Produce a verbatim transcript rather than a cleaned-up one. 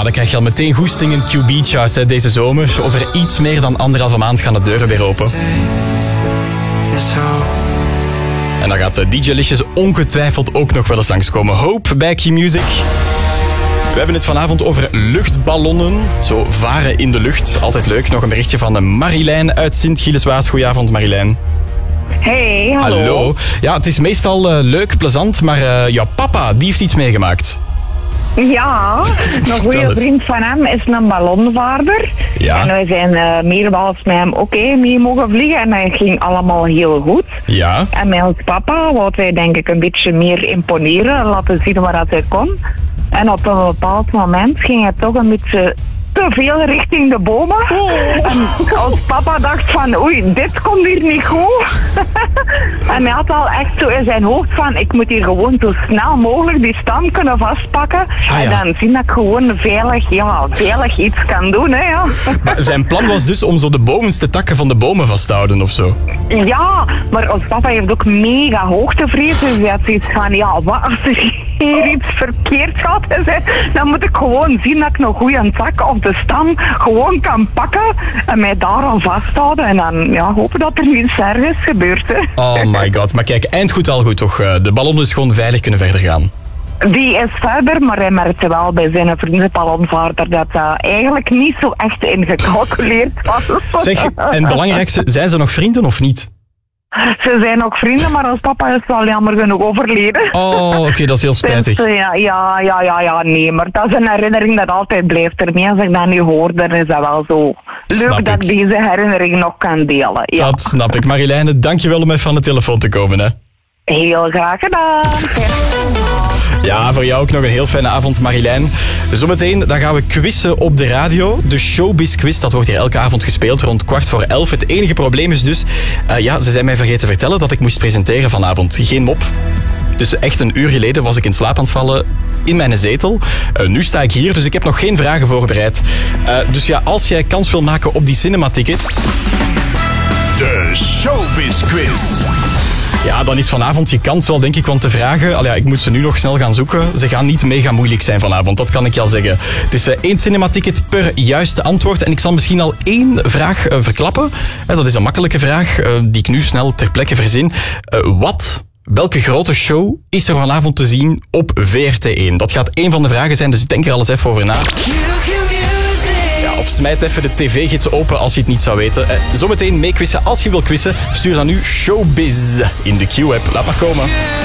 dan krijg je al meteen goesting in Q Beach House hè, deze zomer. Over iets meer dan anderhalve maand gaan de deuren weer open. En dan gaat de D J Licious ongetwijfeld ook nog wel eens langskomen. Hope bij Q-Music. We hebben het vanavond over luchtballonnen. Zo varen in de lucht. Altijd leuk. Nog een berichtje van Marilijn uit Sint-Gilles-Waas. Goedenavond, Marilijn. Hey, hallo. Hallo. Ja, het is meestal uh, leuk, plezant, maar uh, jouw papa, die heeft iets meegemaakt. Ja, een goede vriend van hem is een ballonvaarder. Ja. En wij zijn uh, meermaals met hem ook okay, mee mogen vliegen en dat ging allemaal heel goed. Ja. En met ons papa wou hij denk ik een beetje meer imponeren, laten zien waar hij kon. En op een bepaald moment ging hij toch een beetje te veel richting de bomen. Oh. En als papa dacht van, oei, dit komt hier niet goed. En hij had al echt zo in zijn hoofd van, ik moet hier gewoon zo snel mogelijk die stam kunnen vastpakken. Ah, ja. En dan zien dat ik gewoon veilig, ja, veilig iets kan doen. Hè, ja. Maar zijn plan was dus om zo de bovenste takken van de bomen vast te houden of zo? Ja, maar ons papa heeft ook mega hoogtevrees. Dus hij had zoiets van, ja, wat als er hier iets verkeerd gaat, dan moet ik gewoon zien dat ik nog goed een tak of de stam gewoon kan pakken en mij daaraan vasthouden. En dan ja, hopen dat er niets ergens gebeurt. Hè. Oh my god, maar kijk, eind goed al goed toch? De ballon is gewoon veilig kunnen verder gaan. Die is verder, maar hij merkte wel bij zijn vrienden ballonvaarder dat dat eigenlijk niet zo echt ingecalculeerd was. Zeg, en het belangrijkste, zijn ze nog vrienden of niet? Ze zijn ook vrienden, maar ons papa is wel jammer genoeg overleden. Oh, oké, okay, dat is heel spijtig. Dus, ja, ja, ja, ja, ja, nee, maar dat is een herinnering dat altijd blijft ermee. Als ik dat nu hoor, dan is dat wel zo leuk snap dat ik. ik deze herinnering nog kan delen. Ja. Dat snap ik. Marilijne, dankjewel om even aan de telefoon te komen. Hè. Heel graag gedaan. Ja, voor jou ook nog een heel fijne avond, Marilijn. Zometeen dan gaan we quizzen op de radio. De Showbiz Quiz, dat wordt hier elke avond gespeeld rond kwart voor elf. Het enige probleem is dus, uh, ja, ze zijn mij vergeten te vertellen dat ik moest presenteren vanavond. Geen mop. Dus echt een uur geleden was ik in slaap aan het vallen in mijn zetel. Uh, nu sta ik hier, dus ik heb nog geen vragen voorbereid. Uh, dus ja, als jij kans wil maken op die cinema-tickets... De Showbiz Quiz. Ja, dan is vanavond je kans wel, denk ik, want de vragen... Allee, ik moet ze nu nog snel gaan zoeken. Ze gaan niet mega moeilijk zijn vanavond, dat kan ik je al zeggen. Het is uh, één cinematicket per juiste antwoord. En ik zal misschien al één vraag uh, verklappen. Uh, dat is een makkelijke vraag, uh, die ik nu snel ter plekke verzin. Uh, wat... Welke grote show is er vanavond te zien op V R T één? Dat gaat één van de vragen zijn, dus denk er al eens even over na. Ja, of smijt even de tv-gids open als je het niet zou weten. Eh, zometeen meequizzen als je wil quizzen. Stuur dan nu Showbiz in de Q-app. Laat maar komen.